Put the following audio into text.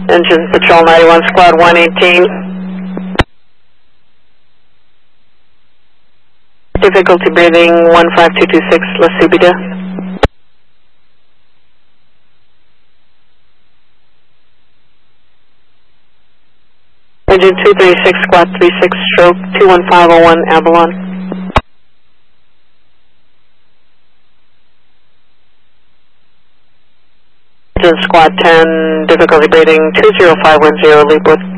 Engine Patrol 91, Squad 118. Difficulty breathing 15226, La Subida. Engine 236, Squad 36, stroke 21501, Avalon. Engine Squad 10, difficulty breathing 20510, leap with